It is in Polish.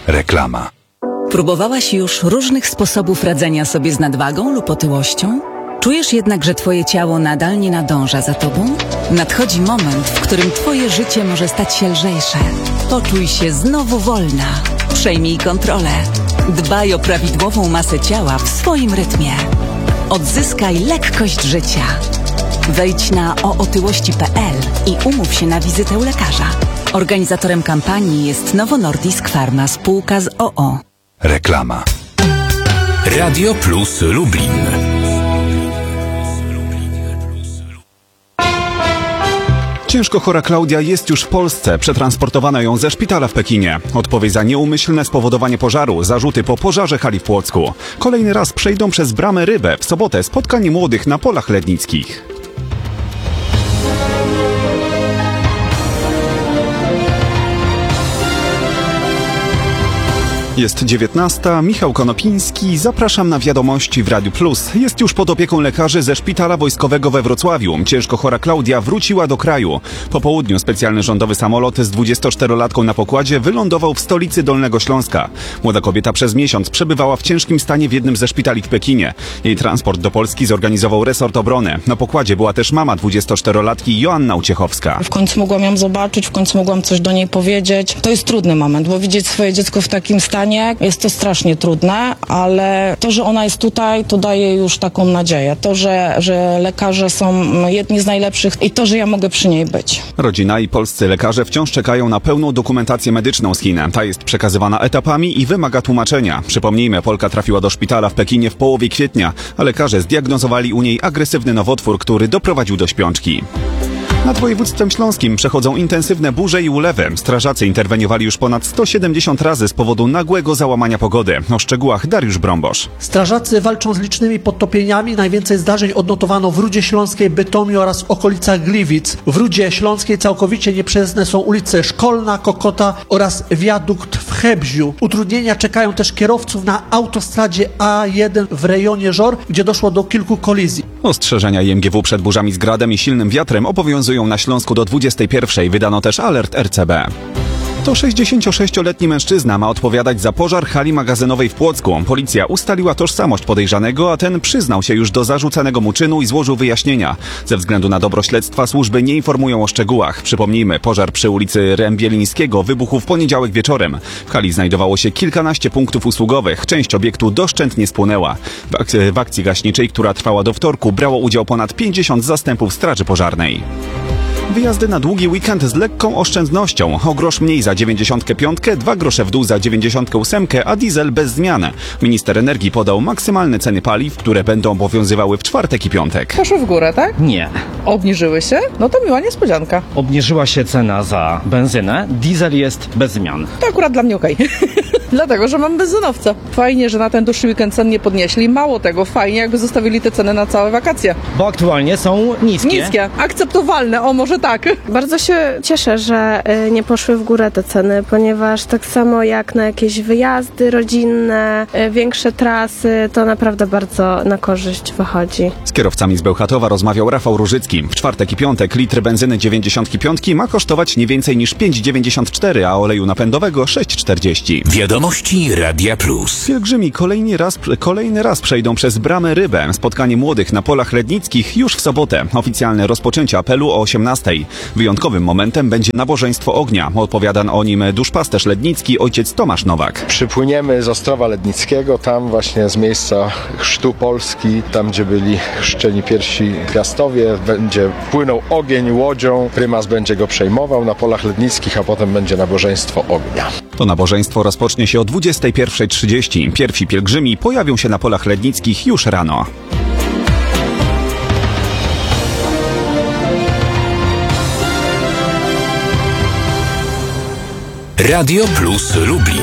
Reklama. Próbowałaś już różnych sposobów radzenia sobie z nadwagą lub otyłością? Czujesz jednak, że twoje ciało nadal nie nadąża za tobą? Nadchodzi moment, w którym twoje życie może stać się lżejsze. Poczuj się znowu wolna. Przejmij kontrolę. Dbaj o prawidłową masę ciała w swoim rytmie. Odzyskaj lekkość życia. Wejdź na ootyłości.pl i umów się na wizytę u lekarza. Organizatorem kampanii jest Novo Nordisk Pharma, spółka z OO. Reklama. Radio Plus Lublin. Ciężko chora Klaudia jest już w Polsce. Przetransportowano ją ze szpitala w Pekinie. Odpowiedź za nieumyślne spowodowanie pożaru. Zarzuty po pożarze hali w Płocku. Kolejny raz przejdą przez bramę Rybę. W sobotę spotkanie młodych na polach lednickich. Jest 19. Michał Konopiński. Zapraszam na wiadomości w Radiu Plus. Jest już pod opieką lekarzy ze Szpitala Wojskowego we Wrocławiu. Ciężko chora Klaudia wróciła do kraju. Po południu specjalny rządowy samolot z 24-latką na pokładzie wylądował w stolicy Dolnego Śląska. Młoda kobieta przez miesiąc przebywała w ciężkim stanie w jednym ze szpitali w Pekinie. Jej transport do Polski zorganizował resort obrony. Na pokładzie była też mama 24-latki Joanna Uciechowska. W końcu mogłam ją zobaczyć, w końcu mogłam coś do niej powiedzieć. To jest trudny moment, bo widzieć swoje dziecko w takim stanie jest to strasznie trudne, ale to, że ona jest tutaj, to daje już taką nadzieję. To, że lekarze są jedni z najlepszych i to, że ja mogę przy niej być. Rodzina i polscy lekarze wciąż czekają na pełną dokumentację medyczną z Chin. Ta jest przekazywana etapami i wymaga tłumaczenia. Przypomnijmy, Polka trafiła do szpitala w Pekinie w połowie kwietnia, a lekarze zdiagnozowali u niej agresywny nowotwór, który doprowadził do śpiączki. Nad województwem śląskim przechodzą intensywne burze i ulewy. Strażacy interweniowali już ponad 170 razy z powodu nagłego załamania pogody. O szczegółach Dariusz Brąbosz. Strażacy walczą z licznymi podtopieniami. Najwięcej zdarzeń odnotowano w Rudzie Śląskiej, Bytomiu oraz w okolicach Gliwic. W Rudzie Śląskiej całkowicie nieprzejezdne są ulice Szkolna, Kokota oraz wiadukt w Hebziu. Utrudnienia czekają też kierowców na autostradzie A1 w rejonie Żor, gdzie doszło do kilku kolizji. Ostrzeżenia IMGW przed burzami z gradem i silnym wiatrem obowiązują na Śląsku do 21. Wydano też alert RCB. To 66-letni mężczyzna ma odpowiadać za pożar hali magazynowej w Płocku. Policja ustaliła tożsamość podejrzanego, a ten przyznał się już do zarzucanego mu czynu i złożył wyjaśnienia. Ze względu na dobro śledztwa służby nie informują o szczegółach. Przypomnijmy, pożar przy ulicy Rębielińskiego wybuchł w poniedziałek wieczorem. W hali znajdowało się kilkanaście punktów usługowych. Część obiektu doszczętnie spłonęła. W akcji gaśniczej, która trwała do wtorku, brało udział ponad 50 zastępów straży pożarnej. Wyjazdy na długi weekend z lekką oszczędnością. O grosz mniej za 95, 2 grosze w dół za 98, a diesel bez zmian. Minister energii podał maksymalne ceny paliw, które będą obowiązywały w czwartek i piątek. Poszły w górę, tak? Nie. Obniżyły się? No to miła niespodzianka. Obniżyła się cena za benzynę, diesel jest bez zmian. To akurat dla mnie okej. Dlatego, że mam benzynowca. Fajnie, że na ten dłuższy weekend cen nie podnieśli. Mało tego, fajnie jakby zostawili te ceny na całe wakacje. Bo aktualnie są niskie. Niskie, akceptowalne, o może tak. Bardzo się cieszę, że nie poszły w górę te ceny, ponieważ tak samo jak na jakieś wyjazdy rodzinne, większe trasy, to naprawdę bardzo na korzyść wychodzi. Z kierowcami z Bełchatowa rozmawiał Rafał Różycki. W czwartek i piątek litr benzyny 95 ma kosztować nie więcej niż 5,94, a oleju napędowego 6,40. Wiadomości Radia Plus. Pielgrzymi kolejny raz przejdą przez bramę Rybę. Spotkanie młodych na polach lednickich już w sobotę. Oficjalne rozpoczęcie apelu o 18. Wyjątkowym momentem będzie nabożeństwo ognia. Opowiada o nim duszpasterz lednicki ojciec Tomasz Nowak. Przypłyniemy z Ostrowa Lednickiego, tam właśnie z miejsca chrztu Polski, tam gdzie byli chrzczeni pierwsi piastowie, będzie płynął ogień łodzią, prymas będzie go przejmował na polach lednickich, a potem będzie nabożeństwo ognia. To nabożeństwo rozpocznie się o 21:30. Pierwsi pielgrzymi pojawią się na polach lednickich już rano. Radio Plus Lublin.